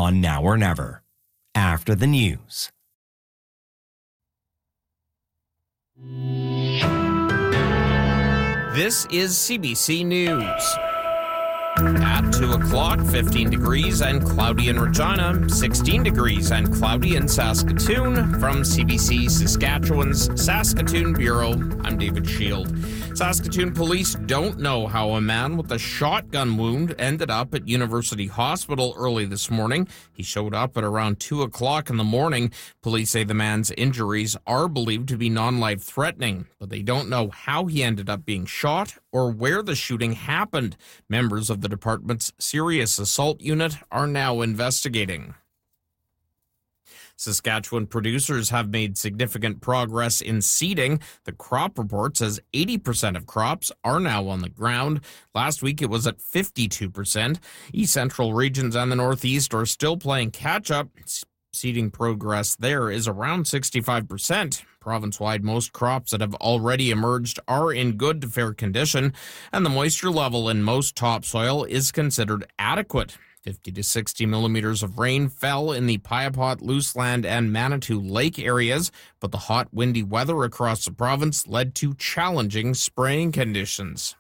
on Now or Never. After the news. This is CBC News. At 2 o'clock, 15 degrees and cloudy in Regina, 16 degrees and cloudy in Saskatoon. From CBC Saskatchewan's Saskatoon Bureau, I'm David Shield. Saskatoon police don't know how a man with a shotgun wound ended up at University Hospital early this morning. He showed up at around 2 o'clock in the morning. Police say the man's injuries are believed to be non-life threatening, but they don't know how he ended up being shot or where the shooting happened. Members of the department's serious assault unit are now investigating. Saskatchewan producers have made significant progress in seeding. The crop report says 80% of crops are now on the ground. Last week it was at 52%. East Central regions and the Northeast are still playing catch-up. Seeding progress there is around 65%. Province-wide, most crops that have already emerged are in good to fair condition, and the moisture level in most topsoil is considered adequate. 50 to 60 millimeters of rain fell in the Piapot, Luseland, and Manitou Lake areas, but the hot, windy weather across the province led to challenging spraying conditions.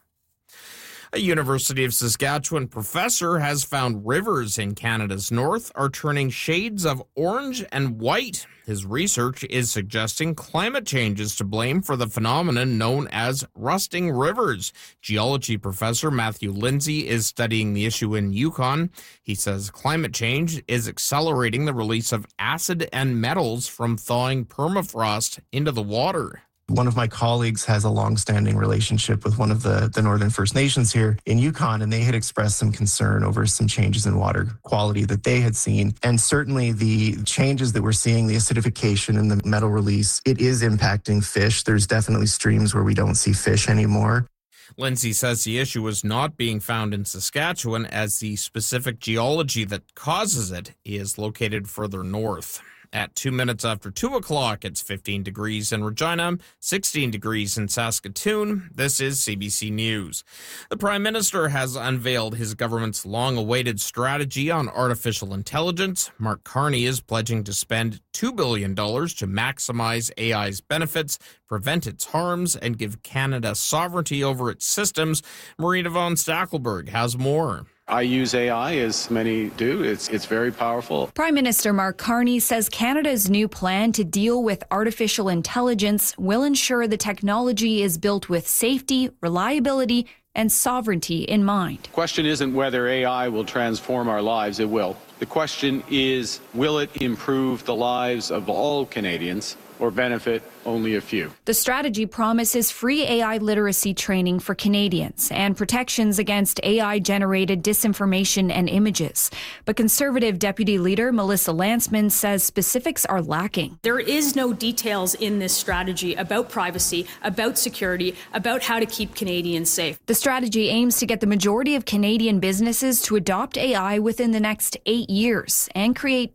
A University of Saskatchewan professor has found rivers in Canada's north are turning shades of orange and white. His research is suggesting climate change is to blame for the phenomenon known as rusting rivers. Geology professor Matthew Lindsay is studying the issue in Yukon. He says climate change is accelerating the release of acid and metals from thawing permafrost into the water. One of my colleagues has a long-standing relationship with one of the Northern First Nations here in Yukon, and they had expressed some concern over some changes in water quality that they had seen. And certainly the changes that we're seeing, the acidification and the metal release, it is impacting fish. There's definitely streams where we don't see fish anymore. Lindsay says the issue is not being found in Saskatchewan as the specific geology that causes it is located further north. At 2 minutes after 2 o'clock, it's 15 degrees in Regina, 16 degrees in Saskatoon. This is CBC News. The Prime Minister has unveiled his government's long-awaited strategy on artificial intelligence. Mark Carney is pledging to spend $2 billion to maximize AI's benefits, prevent its harms, and give Canada sovereignty over its systems. Marina von Stackelberg has more. I use AI, as many do. It's very powerful. Prime Minister Mark Carney says Canada's new plan to deal with artificial intelligence will ensure the technology is built with safety, reliability, and sovereignty in mind. The question isn't whether AI will transform our lives. It will. The question is, will it improve the lives of all Canadians or benefit only a few? The strategy promises free AI literacy training for Canadians and protections against AI-generated disinformation and images. But Conservative Deputy Leader Melissa Lantsman says specifics are lacking. There is no details in this strategy about privacy, about security, about how to keep Canadians safe. The strategy aims to get the majority of Canadian businesses to adopt AI within the next 8 years and create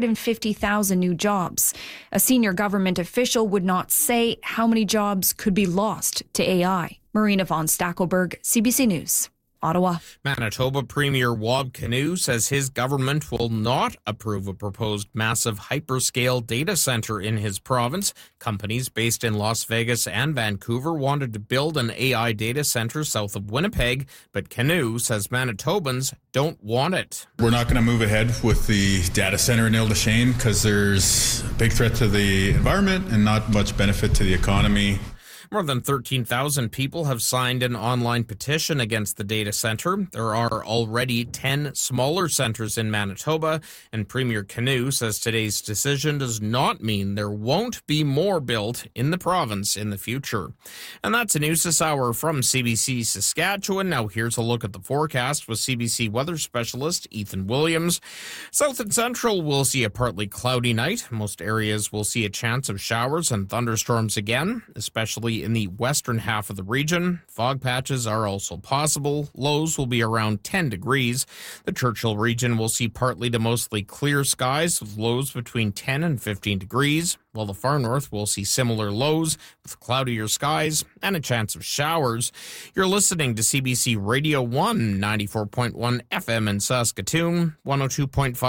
250,000 new jobs. A senior government official would not say how many jobs could be lost to AI. Marina von Stackelberg, CBC News, Ottawa. Manitoba Premier Wab Kinew says his government will not approve a proposed massive hyperscale data center in his province. Companies based in Las Vegas and Vancouver wanted to build an AI data center south of Winnipeg, but Kinew says Manitobans don't want it. We're not going to move ahead with the data center in Ile-des-Chênes because there's a big threat to the environment and not much benefit to the economy. More than 13,000 people have signed an online petition against the data center. There are already 10 smaller centers in Manitoba, and Premier Kinew says today's decision does not mean there won't be more built in the province in the future. And that's the news this hour from CBC Saskatchewan. Now here's a look at the forecast with CBC weather specialist Ethan Williams. South and central will see a partly cloudy night. Most areas will see a chance of showers and thunderstorms again, especially in the western half of the region. Fog patches are also possible. Lows will be around 10 degrees. The Churchill region will see partly to mostly clear skies with lows between 10 and 15 degrees, while the far north will see similar lows with cloudier skies and a chance of showers. You're listening to CBC Radio 1, 94.1 FM in Saskatoon, 102.5